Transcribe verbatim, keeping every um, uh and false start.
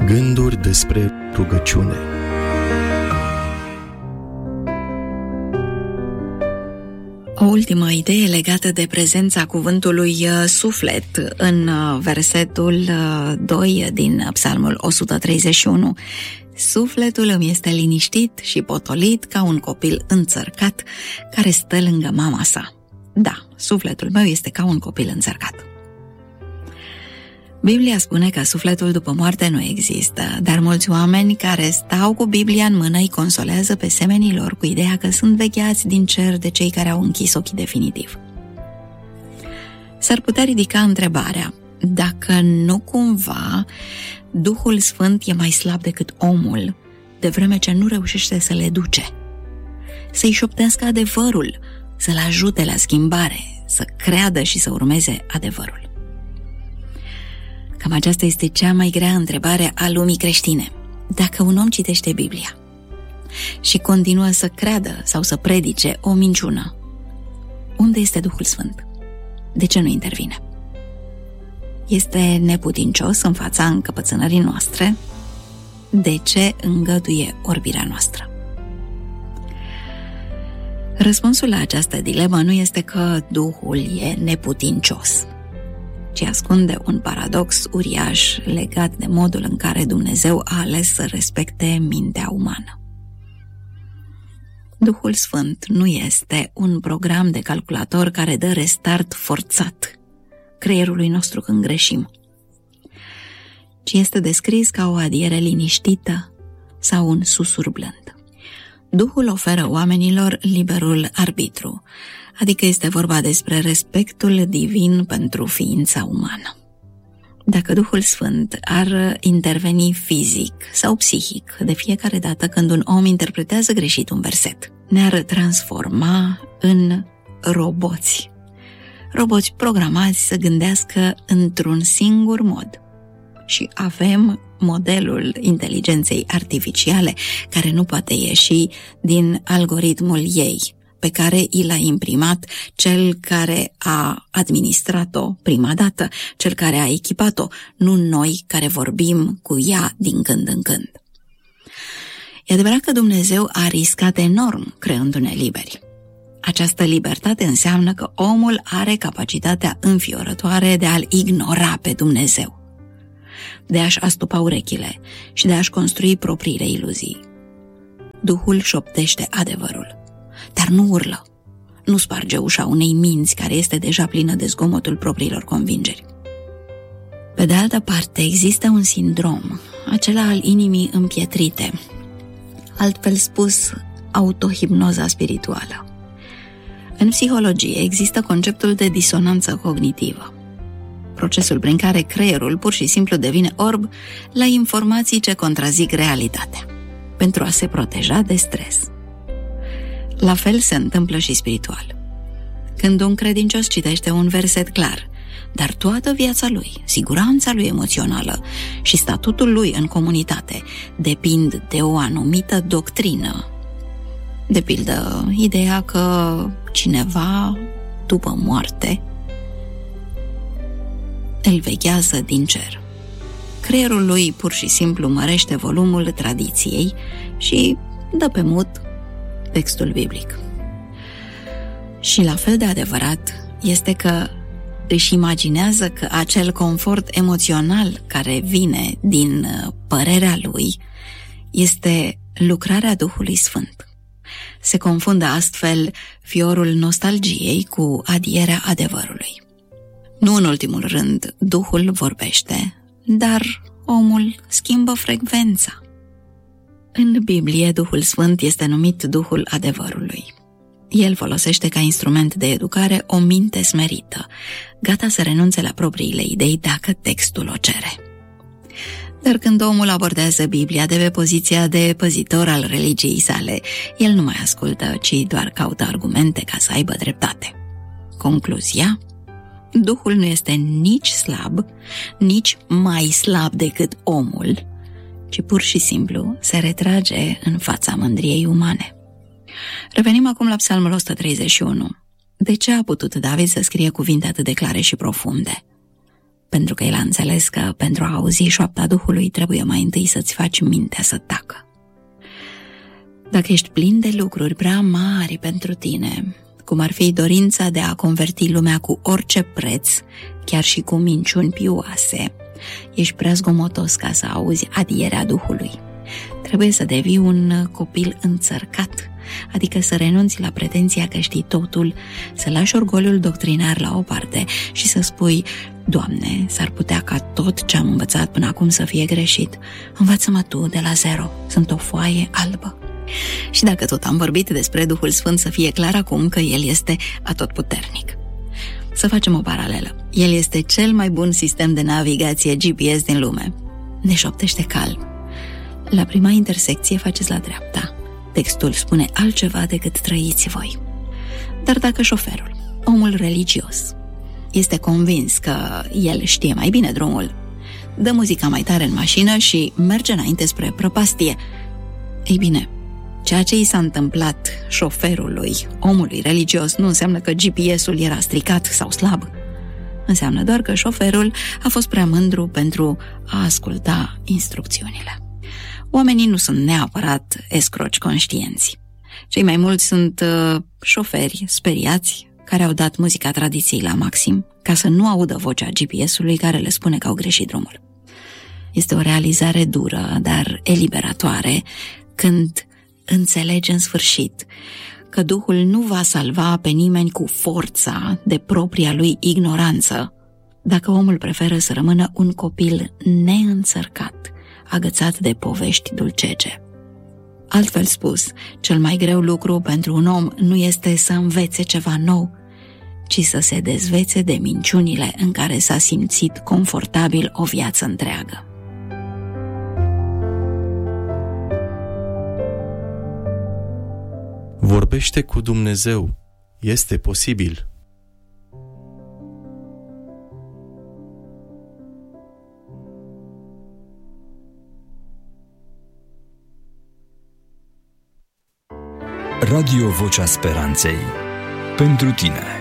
Gânduri despre rugăciune. O ultimă idee legată de prezența cuvântului suflet în versetul doi din Psalmul o sută treizeci și unu. Sufletul îmi este liniștit și potolit ca un copil înțărcat care stă lângă mama sa. Da, sufletul meu este ca un copil înțărcat. Biblia spune că sufletul după moarte nu există, dar mulți oameni care stau cu Biblia în mână îi consolează pe semenii lor cu ideea că sunt vegheați din cer de cei care au închis ochii definitiv. S-ar putea ridica întrebarea dacă nu cumva Duhul Sfânt e mai slab decât omul, de vreme ce nu reușește să le duce, să-i șoptească adevărul, să-l ajute la schimbare, să creadă și să urmeze adevărul. Cam aceasta este cea mai grea întrebare a lumii creștine. Dacă un om citește Biblia și continuă să creadă sau să predice o minciună, unde este Duhul Sfânt? De ce nu intervine? Este neputincios în fața încăpățânării noastre? De ce îngăduie orbirea noastră? Răspunsul la această dilemă nu este că Duhul e neputincios, ci ascunde un paradox uriaș legat de modul în care Dumnezeu a ales să respecte mintea umană. Duhul Sfânt nu este un program de calculator care dă restart forțat creierului nostru când greșim, ci este descris ca o adiere liniștită sau un susur blând. Duhul oferă oamenilor liberul arbitru, adică este vorba despre respectul divin pentru ființa umană. Dacă Duhul Sfânt ar interveni fizic sau psihic de fiecare dată când un om interpretează greșit un verset, ne-ar transforma în roboți. Roboți programați să gândească într-un singur mod. Și avem modelul inteligenței artificiale care nu poate ieși din algoritmul ei, pe care i l-a imprimat cel care a administrat-o prima dată, cel care a echipat-o, nu noi care vorbim cu ea din când în când. E adevărat că Dumnezeu a riscat enorm creându-ne liberi. Această libertate înseamnă că omul are capacitatea înfiorătoare de a-L ignora pe Dumnezeu, de a-și astupa urechile și de a-și construi propriile iluzii. Duhul șoptește adevărul, dar nu urlă, nu sparge ușa unei minți care este deja plină de zgomotul propriilor convingeri. Pe de altă parte, există un sindrom, acela al inimii împietrite, altfel spus, autohipnoza spirituală. În psihologie există conceptul de disonanță cognitivă, procesul prin care creierul pur și simplu devine orb la informații ce contrazic realitatea, pentru a se proteja de stres. La fel se întâmplă și spiritual. Când un credincios citește un verset clar, dar toată viața lui, siguranța lui emoțională și statutul lui în comunitate depind de o anumită doctrină, de pildă ideea că cineva, după moarte, îl veghează din cer, creierul lui pur și simplu mărește volumul tradiției și dă pe mut textul biblic. Și la fel de adevărat este că își imaginează că acel confort emoțional care vine din părerea lui este lucrarea Duhului Sfânt. Se confundă astfel fiorul nostalgiei cu adierea adevărului. Nu în ultimul rând, Duhul vorbește, dar omul schimbă frecvența. În Biblie, Duhul Sfânt este numit Duhul adevărului. El folosește ca instrument de educare o minte smerită, gata să renunțe la propriile idei dacă textul o cere. Dar când omul abordează Biblia de pe poziția de păzitor al religiei sale, el nu mai ascultă, ci doar caută argumente ca să aibă dreptate. Concluzia? Duhul nu este nici slab, nici mai slab decât omul, ci pur și simplu se retrage în fața mândriei umane. Revenim acum la Psalmul o sută treizeci și unu. De ce a putut David să scrie cuvinte atât de clare și profunde? pentru că el a înțeles că pentru a auzi șoapta Duhului trebuie mai întâi să-ți faci mintea să tacă. Dacă ești plin de lucruri prea mari pentru tine, cum ar fi dorința de a converti lumea cu orice preț, chiar și cu minciuni pioase, ești prea zgomotos ca să auzi adierea Duhului. Trebuie să devii un copil înțărcat, adică să renunți la pretenția că știi totul, să lași orgoliul doctrinar la o parte și să spui: Doamne, s-ar putea ca tot ce am învățat până acum să fie greșit. Învață-mă Tu de la zero, sunt o foaie albă. Și dacă tot am vorbit despre Duhul Sfânt, să fie clar acum că El este atotputernic. Să facem o paralelă. El este cel mai bun sistem de navigație G P S din lume. Ne șoptește calm. La prima intersecție faceți la dreapta. Textul spune altceva decât trăiți voi. Dar dacă șoferul, omul religios, este convins că el știe mai bine drumul, dă muzica mai tare în mașină și merge înainte spre prăpastie, ei bine, ceea ce i s-a întâmplat șoferului, omului religios, nu înseamnă că G P S-ul era stricat sau slab. Înseamnă doar că șoferul a fost prea mândru pentru a asculta instrucțiunile. Oamenii nu sunt neapărat escroci conștienți. Cei mai mulți sunt uh, șoferi speriați care au dat muzica tradiției la maxim ca să nu audă vocea G P S-ului care le spune că au greșit drumul. Este o realizare dură, dar eliberatoare, când înțelegi în sfârșit că Duhul nu va salva pe nimeni cu forța de propria lui ignoranță, dacă omul preferă să rămână un copil neînțărcat, agățat de povești dulcege. Altfel spus, cel mai greu lucru pentru un om nu este să învețe ceva nou, ci să se dezvețe de minciunile în care s-a simțit confortabil o viață întreagă. Vorbește cu Dumnezeu. Este posibil. Radio Vocea Speranței. Pentru tine.